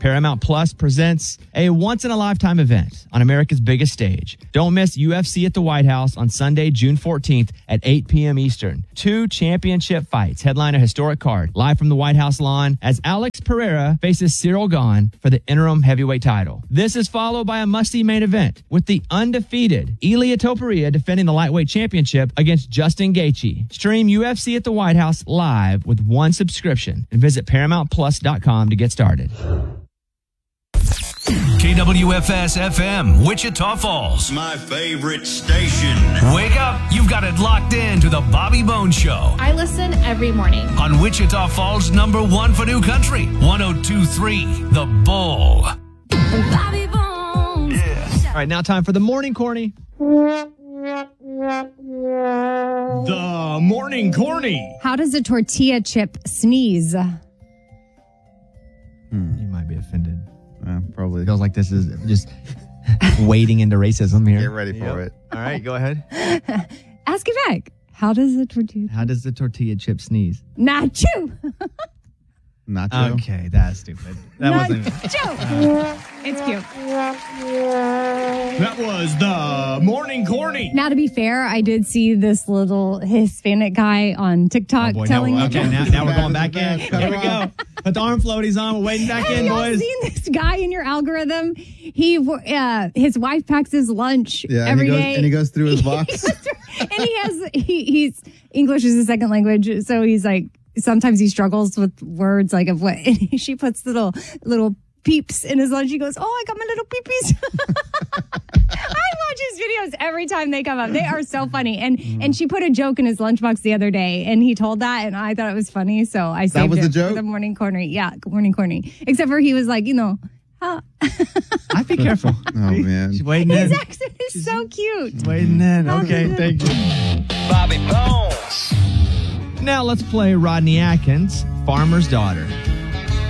Paramount Plus presents a once-in-a-lifetime event on America's biggest stage. Don't miss UFC at the White House on Sunday, June 14th at 8 p.m. Eastern. 2 championship fights headline a historic card live from the White House lawn as Alex Pereira faces Cyril Gahn for the interim heavyweight title. This is followed by a must-see main event with the undefeated Ilia Topuria defending the lightweight championship against Justin Gaethje. Stream UFC at the White House live with one subscription and visit ParamountPlus.com to get started. KWFS-FM, Wichita Falls. My favorite station. Wake up. You've got it locked in to the Bobby Bones Show. I listen every morning. On Wichita Falls' #1 for new country, 102.3 The Bull. Bobby Bones. Yeah. All right, now time for the morning corny. The morning corny. How does a tortilla chip sneeze? You might be offended. Probably. Feels like this is just wading into racism here. Get ready for it. All right, go ahead. Ask it back. How does a tortilla? How does the tortilla chip sneeze? Nacho. Nacho. Okay, that's stupid. That wasn't. Nacho. It's cute. That was the morning corny. Now, to be fair, I did see this little Hispanic guy on TikTok telling you. Okay, now we're going back in. Here we go. Put the arm floaties on. We're wading back in, Have boys. y'all seen this guy in your algorithm? His wife packs his lunch every day. And he goes through his box. And he's English is a second language, so he's like sometimes he struggles with words like of what. And she puts little peeps in his lunch. He goes, "Oh, I got my little peepees." I watch his videos every time they come up. They are so funny. And she put a joke in his lunchbox the other day, and he told that, and I thought it was funny, so I saved was it the joke? for the morning corny. Yeah, morning corny. Except for he was like, I'd be careful. Oh, man. She's wading his in. accent is so cute. Wading in. Okay, thank you. Bobby Bones. Now let's play Rodney Atkins, Farmer's Daughter.